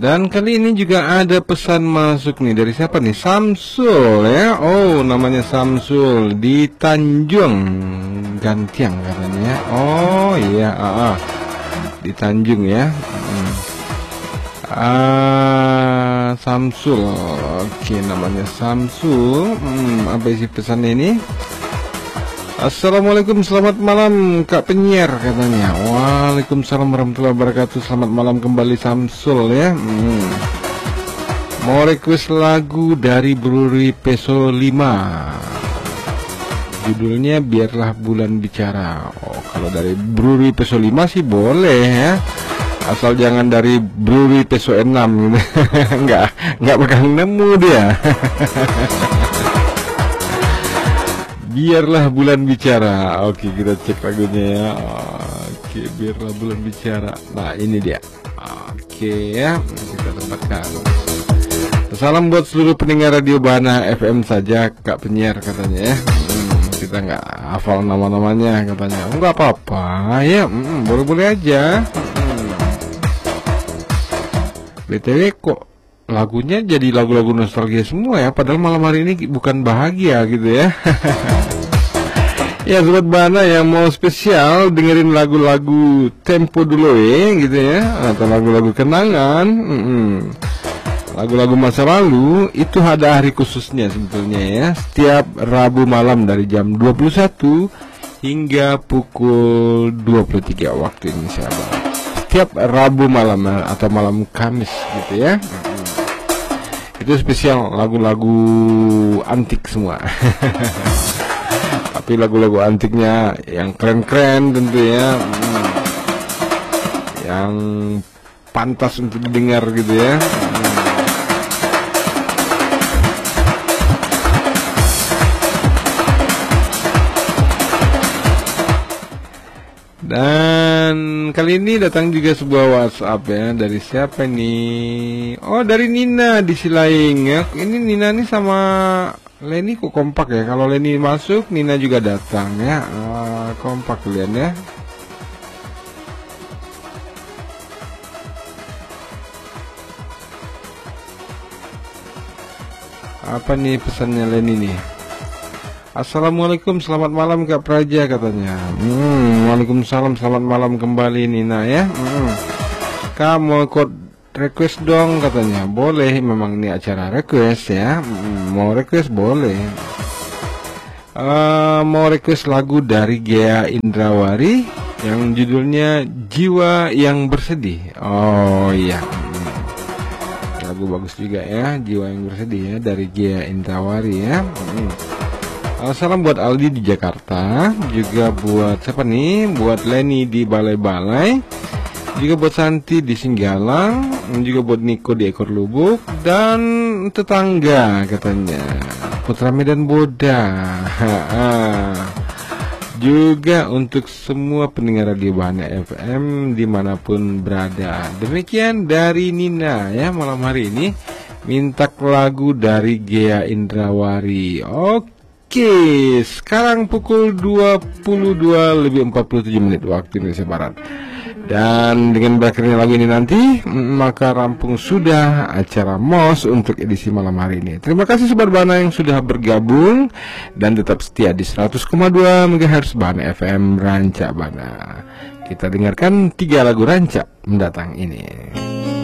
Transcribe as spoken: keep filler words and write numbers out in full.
Dan kali ini juga ada pesan masuk nih dari siapa nih? Samsul ya. Oh, namanya Samsul di Tanjung Gantiang katanya. Oh iya, ah, ah. Di Tanjung ya. Hmm. Ah, Samsul. Oke, namanya Samsul. Hmm, apa isi pesannya ini? Assalamualaikum, selamat malam Kak Penyiar katanya. Waalaikumsalam warahmatullahi wabarakatuh. Selamat malam kembali Samsul ya. hmm. Mau request lagu dari Brewery Peso lima, judulnya Biarlah Bulan Bicara. Oh, kalau dari Brewery Peso lima sih boleh ya, asal jangan dari Brewery Peso enam. Enggak, enggak bakal nemu dia. Biarlah Bulan Bicara. Oke, kita cek lagunya ya. Oke, Biarlah Bulan Bicara. Nah, ini dia. Oke ya, kita tempatkan. Salam buat seluruh pendengar Radio Bana F M saja, Kak Penyiar katanya ya. Hmm, kita nggak hafal nama-namanya katanya. Enggak apa-apa ya, hmm, boleh-boleh aja. hmm. B T W kok lagunya jadi lagu-lagu nostalgia semua ya, padahal malam hari ini bukan bahagia gitu ya. Ya, Sobat Bana yang mau spesial dengerin lagu-lagu tempo dulu ya gitu ya, atau lagu-lagu kenangan, lagu-lagu masa lalu, itu ada hari khususnya sebetulnya ya. Setiap Rabu malam dari jam dua puluh satu hingga pukul dua puluh tiga waktu Indonesia Barat. Setiap Rabu malam atau malam Kamis gitu ya. Itu spesial lagu-lagu antik semua. Tapi lagu-lagu antiknya yang keren-keren tentunya, hmm, yang pantas untuk didengar gitu ya. hmm. Dan kali ini datang juga sebuah WhatsApp ya. Dari siapa nih? Oh, dari Nina di Silaing ya. Ini Nina nih sama Leni kok kompak ya. Kalau Leni masuk, Nina juga datang ya. uh, Kompak kalian ya. Apa nih pesannya Leni nih? Assalamualaikum, selamat malam Kak Praja katanya. Hmm, Waalaikumsalam, selamat malam kembali Nina ya. Hmm. Kak mau ikut request dong katanya. Boleh, memang ini acara request ya. Hmm, mau request boleh. Uh, mau request lagu dari Gea Indrawari yang judulnya Jiwa yang Bersedih. Oh iya. Hmm. Lagu bagus juga ya, Jiwa yang Bersedih ya, dari Gea Indrawari ya. Hmm. Salam buat Aldi di Jakarta, juga buat siapa nih? Buat Leni di Balai-Balai, juga buat Santi di Singgalang, juga buat Niko di Ekor Lubuk, dan tetangga katanya Putra Medan Boda. Juga untuk semua pendengar Radio Bana F M dimanapun berada. Demikian dari Nina ya malam hari ini, minta lagu dari Gea Indrawari. Oke. Oke, sekarang pukul dua puluh dua lebih empat puluh tujuh menit waktu Indonesia Barat. Dan dengan berakhirnya lagu ini nanti, maka rampung sudah acara M O S untuk edisi malam hari ini. Terima kasih Sobat Bana yang sudah bergabung dan tetap setia di seratus koma dua megahertz Bana F M Rancak Bana. Kita dengarkan tiga lagu Rancak mendatang ini.